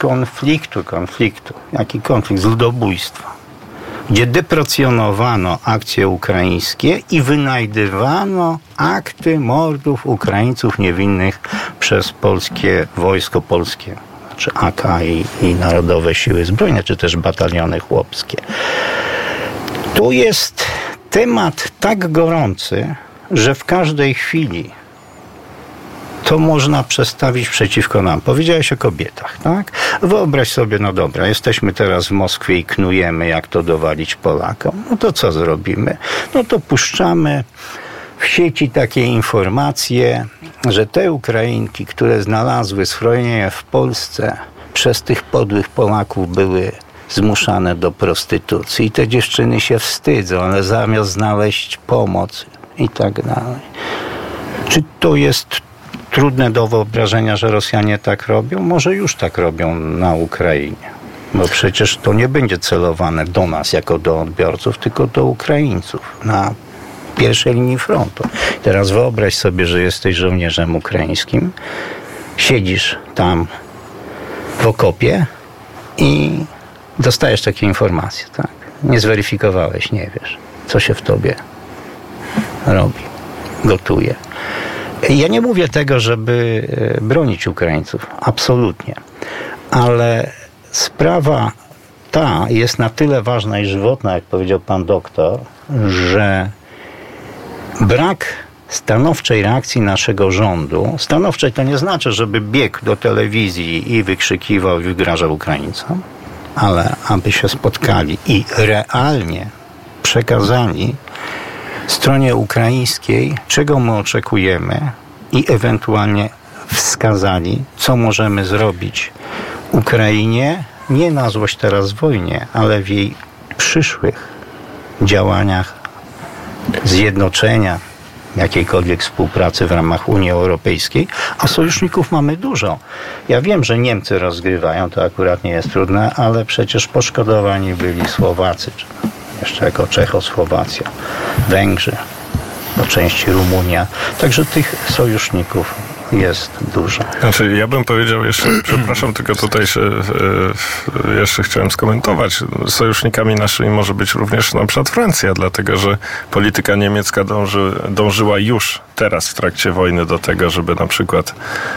konfliktu. Jaki konflikt? Z ludobójstwa. Gdzie deprecjonowano akcje ukraińskie i wynajdywano akty mordów Ukraińców niewinnych przez polskie wojsko, czy AK i Narodowe Siły Zbrojne, czy też bataliony chłopskie. Tu jest temat tak gorący, że w każdej chwili to można przestawić przeciwko nam. Powiedziałeś o kobietach, tak? Wyobraź sobie, no dobra, jesteśmy teraz w Moskwie i knujemy, jak to dowalić Polakom. No to co zrobimy? No to puszczamy w sieci takie informacje, że te Ukrainki, które znalazły schronienie w Polsce, przez tych podłych Polaków były zmuszane do prostytucji. I te dziewczyny się wstydzą, ale zamiast znaleźć pomoc i tak dalej. Czy to jest trudne do wyobrażenia, że Rosjanie tak robią? Może już tak robią na Ukrainie. Bo przecież to nie będzie celowane do nas jako do odbiorców, tylko do Ukraińców na pierwszej linii frontu. Teraz wyobraź sobie, że jesteś żołnierzem ukraińskim, siedzisz tam w okopie i dostajesz takie informacje, tak? Nie zweryfikowałeś, nie wiesz, co się w tobie robi, gotuje. Ja nie mówię tego, żeby bronić Ukraińców. Absolutnie. Ale sprawa ta jest na tyle ważna i żywotna, jak powiedział pan doktor, że brak stanowczej reakcji naszego rządu, stanowczej to nie znaczy, żeby biegł do telewizji i wykrzykiwał i wygrażał Ukraińcom, ale aby się spotkali i realnie przekazali stronie ukraińskiej, czego my oczekujemy i ewentualnie wskazali, co możemy zrobić Ukrainie, nie na złość teraz wojnie, ale w jej przyszłych działaniach zjednoczenia, jakiejkolwiek współpracy w ramach Unii Europejskiej, a sojuszników mamy dużo. Ja wiem, że Niemcy rozgrywają, to akurat nie jest trudne, ale przecież poszkodowani byli Słowacy, czy jeszcze jako Czechosłowacja, Węgrzy, po części Rumunia. Także tych sojuszników jest dużo. Znaczy, ja bym powiedział jeszcze, przepraszam, tylko tutaj się, jeszcze chciałem skomentować. Sojusznikami naszymi może być również na przykład Francja, dlatego że polityka niemiecka dążyła już teraz w trakcie wojny do tego, żeby na przykład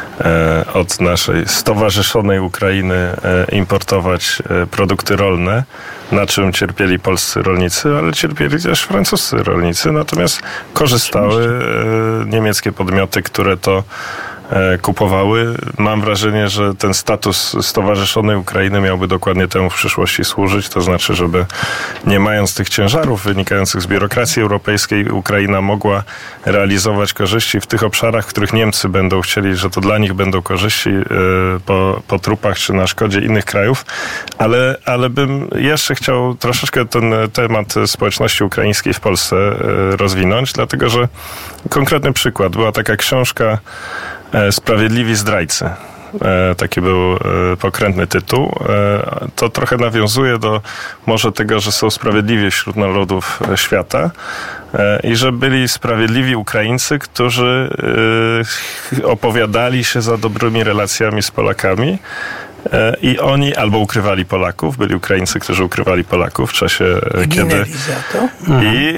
od naszej stowarzyszonej Ukrainy importować produkty rolne, na czym cierpieli polscy rolnicy, ale cierpieli też francuscy rolnicy. Natomiast korzystały niemieckie podmioty, które to kupowały. Mam wrażenie, że ten status stowarzyszonej Ukrainy miałby dokładnie temu w przyszłości służyć. To znaczy, żeby nie mając tych ciężarów wynikających z biurokracji europejskiej, Ukraina mogła realizować korzyści w tych obszarach, w których Niemcy będą chcieli, że to dla nich będą korzyści po trupach czy na szkodzie innych krajów. Ale bym jeszcze chciał troszeczkę ten temat społeczności ukraińskiej w Polsce rozwinąć, dlatego że konkretny przykład. Była taka książka Sprawiedliwi zdrajcy. Taki był pokrętny tytuł. To trochę nawiązuje do może tego, że są sprawiedliwi wśród narodów świata i że byli sprawiedliwi Ukraińcy, którzy opowiadali się za dobrymi relacjami z Polakami. I oni albo ukrywali Polaków, byli Ukraińcy, którzy ukrywali Polaków w czasie, kiedy... I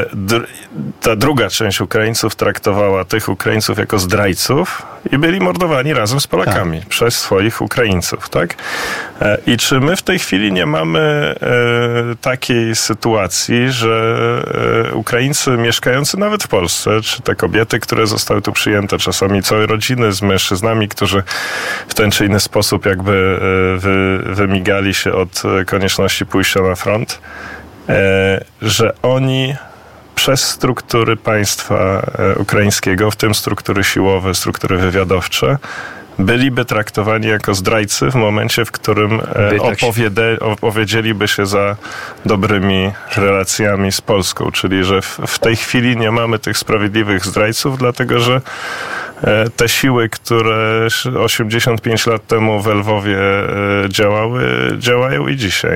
ta druga część Ukraińców traktowała tych Ukraińców jako zdrajców i byli mordowani razem z Polakami przez swoich Ukraińców, tak? I czy my w tej chwili nie mamy takiej sytuacji, że Ukraińcy mieszkający nawet w Polsce, czy te kobiety, które zostały tu przyjęte, czasami całe rodziny z mężczyznami, którzy w ten czy inny sposób jakby wymigali się od konieczności pójścia na front, że oni przez struktury państwa ukraińskiego, w tym struktury siłowe, struktury wywiadowcze, byliby traktowani jako zdrajcy w momencie, w którym opowiedzieliby się za dobrymi relacjami z Polską. Czyli, że w tej chwili nie mamy tych sprawiedliwych zdrajców, dlatego że te siły, które 85 lat temu w Lwowie działają i dzisiaj.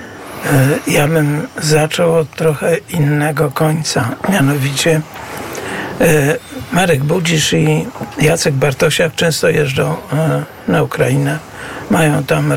Ja bym zaczął od trochę innego końca. Mianowicie Marek Budzisz i Jacek Bartosiak często jeżdżą na Ukrainę. Mają tam